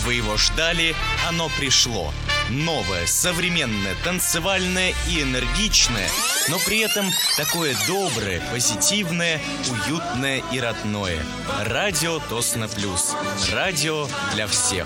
Вы его ждали, оно пришло. Новое, современное, танцевальное и энергичное, но при этом такое доброе, позитивное, уютное и родное. Радио Тосно Плюс. Радио для всех.